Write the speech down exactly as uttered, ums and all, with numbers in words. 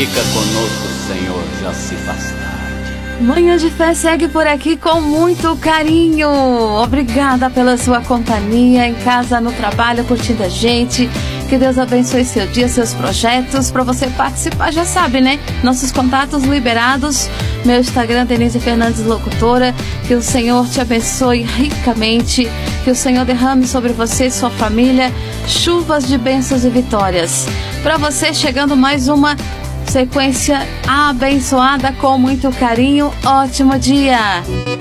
Fica conosco, Senhor, já se faz tarde. Manhã de Fé segue por aqui com muito carinho. Obrigada pela sua companhia em casa, no trabalho, curtindo a gente. Que Deus abençoe seu dia, seus projetos. Para você participar, já sabe, né? Nossos contatos liberados. Meu Instagram, Denise Fernandes Locutora. Que o Senhor te abençoe ricamente. Que o Senhor derrame sobre você e sua família chuvas de bênçãos e vitórias. Para você, chegando mais uma sequência abençoada com muito carinho. Ótimo dia!